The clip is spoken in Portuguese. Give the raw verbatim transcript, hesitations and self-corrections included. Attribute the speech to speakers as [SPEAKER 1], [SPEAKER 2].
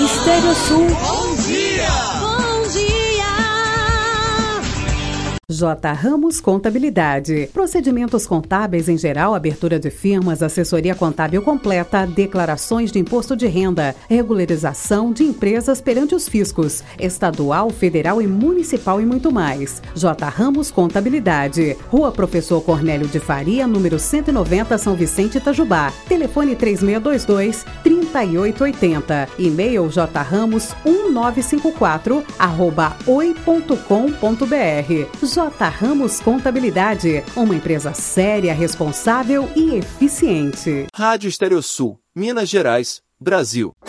[SPEAKER 1] Estéreo Sul.
[SPEAKER 2] Bom dia!
[SPEAKER 1] Bom dia! J. Ramos Contabilidade. Procedimentos contábeis em geral, abertura de firmas, assessoria contábil completa, declarações de imposto de renda, regularização de empresas perante os fiscos, estadual, federal e municipal e muito mais. J. Ramos Contabilidade. Rua Professor Cornélio de Faria, número cento e noventa, São Vicente, Itajubá. Telefone três seis dois dois, três oito oito zero. E-mail jramos um nove cinco quatro arroba oi ponto com ponto br. J. Ramos Contabilidade, uma empresa séria, responsável e eficiente.
[SPEAKER 3] Rádio Estéreo Sul, Minas Gerais, Brasil.